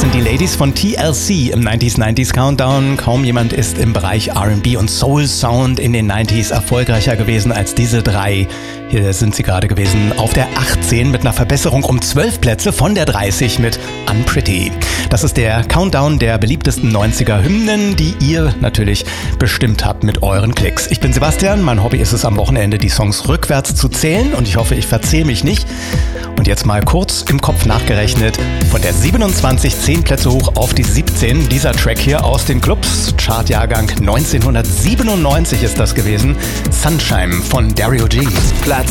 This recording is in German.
sind die Ladies von TLC im 90s Countdown. Kaum jemand ist im Bereich R&B und Soul Sound in den 90s erfolgreicher gewesen als diese drei. Hier sind sie gerade gewesen auf der 18 mit einer Verbesserung um 12 Plätze von der 30 mit Unpretty. Das ist der Countdown der beliebtesten 90er Hymnen, die ihr natürlich bestimmt habt mit euren Klicks. Ich bin Sebastian, mein Hobby ist es am Wochenende die Songs rückwärts zu zählen und ich hoffe, ich verzähle mich nicht. Und jetzt mal kurz im Kopf nachgerechnet, von der 27 10 Plätze hoch auf die 17, dieser Track hier aus den Clubs, Chartjahrgang 1997 ist das gewesen, Sunshine von Dario G. Platz